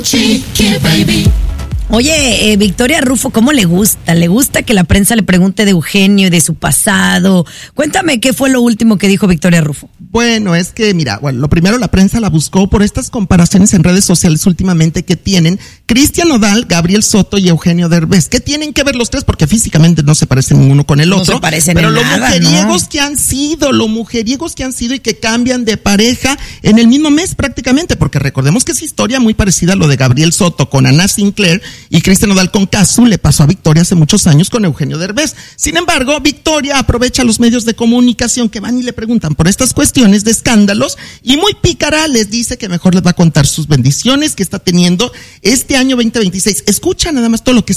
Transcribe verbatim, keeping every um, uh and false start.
Chiqui baby. Oye, eh, Victoria Rufo, ¿cómo le gusta? ¿Le gusta que la prensa le pregunte de Eugenio y de su pasado? Cuéntame qué fue lo último que dijo Victoria Rufo. Bueno, es que, mira, bueno, lo primero la prensa la buscó por estas comparaciones en redes sociales últimamente que tienen Cristian Nodal, Gabriel Soto y Eugenio Derbez. ¿Qué tienen que ver los tres? Porque físicamente no se parecen uno con el no otro. Se parecen pero en lo nada, mujeriegos ¿no? que han sido, lo mujeriegos que han sido y que cambian de pareja en el mismo mes prácticamente, porque recordemos que es historia muy parecida a lo de Gabriel Soto con Ana Sinclair y Cristian Nodal con Casu, le pasó a Victoria hace muchos años con Eugenio Derbez. Sin embargo, Victoria aprovecha los medios de comunicación que van y le preguntan por estas cuestiones de escándalos y muy pícara les dice que mejor les va a contar sus bendiciones que está teniendo este año veinte veintiséis. Escucha nada más todo lo que